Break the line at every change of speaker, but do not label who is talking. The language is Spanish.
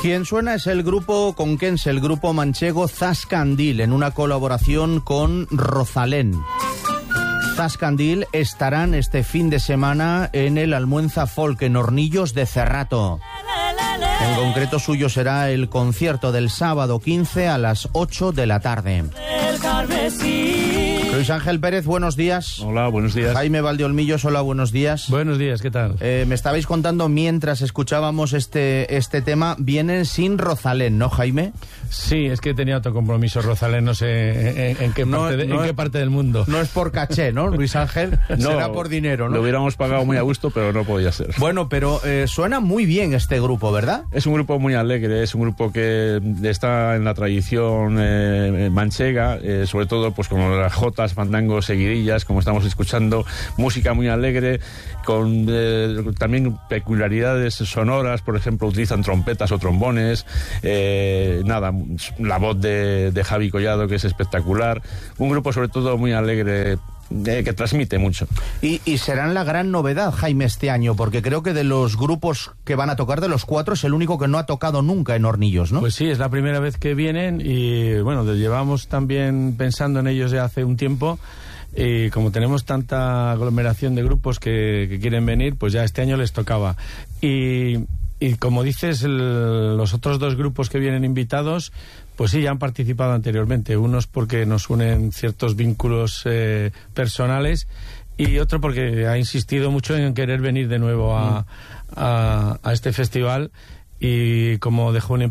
Quien suena es el grupo conquense, el grupo manchego Zascandil, en una colaboración con Rosalén. Zascandil estarán este fin de semana en el Almuenza Folk en Hornillos de Cerrato. En concreto suyo será el concierto del sábado 15 a las 8 de la tarde. Luis Ángel Pérez, buenos días.
Hola, buenos días.
Jaime Valdeolmillos, hola, buenos días.
Buenos días, ¿qué tal?
Me estabais contando mientras escuchábamos este tema, vienen sin Rosalén, ¿no, Jaime?
Sí, es que tenía otro compromiso Rosalén, no sé en qué parte del mundo.
No es por caché, ¿no, Luis Ángel?
No,
será por dinero, ¿no?
Lo hubiéramos pagado muy a gusto, pero no podía ser.
Bueno, pero suena muy bien este grupo, ¿verdad?
Es un grupo muy alegre, es un grupo que está en la tradición manchega, sobre todo pues como las jotas, fandangos, seguidillas, como estamos escuchando, música muy alegre, con también peculiaridades sonoras, por ejemplo, utilizan trompetas o trombones, la voz de Javi Collado, que es espectacular, un grupo sobre todo muy alegre, que transmite mucho.
Y serán la gran novedad, Jaime, este año, porque creo que de los grupos que van a tocar, de los 4, es el único que no ha tocado nunca en Hornillos, ¿no?
Pues sí, es la primera vez que vienen y bueno, llevamos también pensando en ellos ya hace un tiempo. Y como tenemos tanta aglomeración de grupos que quieren venir, pues ya este año les tocaba. Y como dices, los otros 2 grupos que vienen invitados, pues sí, ya han participado anteriormente. Unos porque nos unen ciertos vínculos personales y otro porque ha insistido mucho en querer venir de nuevo a este festival. Y como dejó un